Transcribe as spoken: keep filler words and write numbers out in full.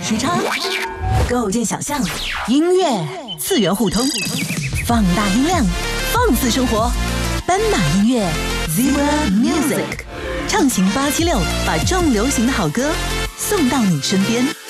时差，构建想象，音乐次元互通，放大音量，放肆生活。斑马音乐 Zebra Music， 畅行八七六，把重流行的好歌送到你身边。